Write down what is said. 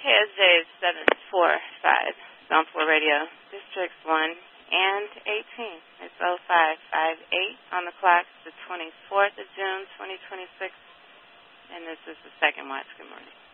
KSJ is 745, Zone 4 Radio, Districts 1 and 18. It's 0558 on the clock, the 24th of June, 2026, and this is the second watch. Good morning.